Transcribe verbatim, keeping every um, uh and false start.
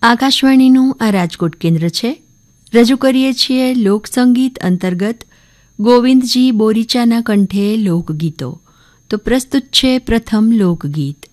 આકાશવાણીનું આ રાજકોટ કેન્દ્ર છે. રજૂ કરીએ છીએ લોકસંગીત અંતર્ગત ગોવિંદજી બોરીચાના કંઠે લોકગીતો. તો પ્રસ્તુત છે પ્રથમ લોકગીત.